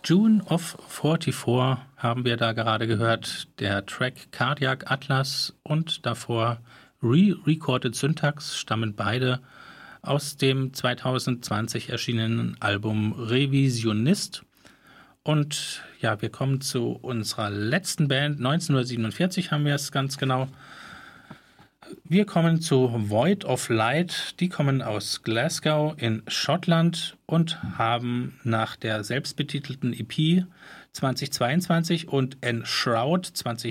June of 44 haben wir da gerade gehört, der Track Cardiac Atlas und davor Re-Recorded Syntax stammen beide aus dem 2020 erschienenen Album Revisionist. Und ja, wir kommen zu unserer letzten Band. 1947 haben wir es ganz genau. Wir kommen zu Void of Light. Die kommen aus Glasgow in Schottland und haben nach der selbstbetitelten EP 2022 und Enshroud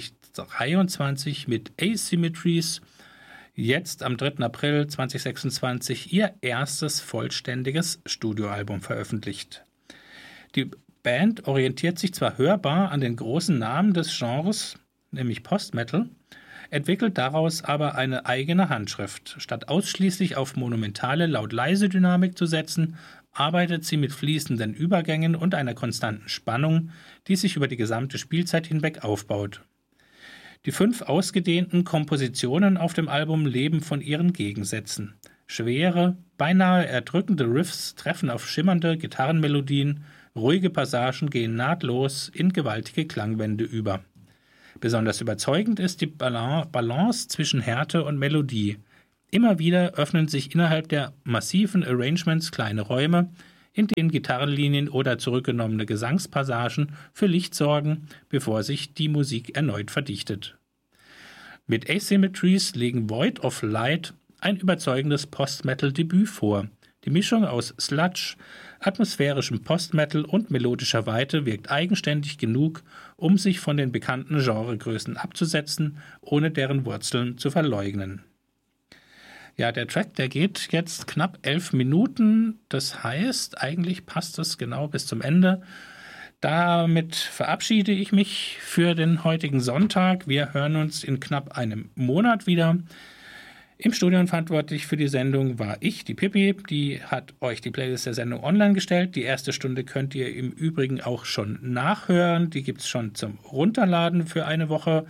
2023 mit Asymmetries jetzt am 3. April 2026 ihr erstes vollständiges Studioalbum veröffentlicht. Die Band orientiert sich zwar hörbar an den großen Namen des Genres, nämlich Post-Metal, entwickelt daraus aber eine eigene Handschrift. Statt ausschließlich auf monumentale Laut-Leise-Dynamik zu setzen, arbeitet sie mit fließenden Übergängen und einer konstanten Spannung, die sich über die gesamte Spielzeit hinweg aufbaut. Die 5 ausgedehnten Kompositionen auf dem Album leben von ihren Gegensätzen. Schwere, beinahe erdrückende Riffs treffen auf schimmernde Gitarrenmelodien, ruhige Passagen gehen nahtlos in gewaltige Klangwände über. Besonders überzeugend ist die Balance zwischen Härte und Melodie. Immer wieder öffnen sich innerhalb der massiven Arrangements kleine Räume, in denen Gitarrenlinien oder zurückgenommene Gesangspassagen für Licht sorgen, bevor sich die Musik erneut verdichtet. Mit Asymmetries legen Void of Light ein überzeugendes Post-Metal-Debüt vor. Die Mischung aus Sludge, atmosphärischem Post-Metal und melodischer Weite wirkt eigenständig genug, um sich von den bekannten Genregrößen abzusetzen, ohne deren Wurzeln zu verleugnen. Ja, der Track, der geht jetzt knapp 11 Minuten. Das heißt, eigentlich passt es genau bis zum Ende. Damit verabschiede ich mich für den heutigen Sonntag. Wir hören uns in knapp einem Monat wieder. Im Studio verantwortlich für die Sendung war ich, die Pippi. Die hat euch die Playlist der Sendung online gestellt. Die erste Stunde könnt ihr im Übrigen auch schon nachhören. Die gibt es schon zum Runterladen für eine Woche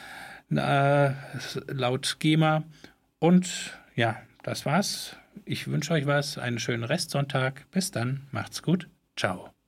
laut GEMA. Und ja, das war's. Ich wünsche euch einen schönen Restsonntag. Bis dann, macht's gut. Ciao.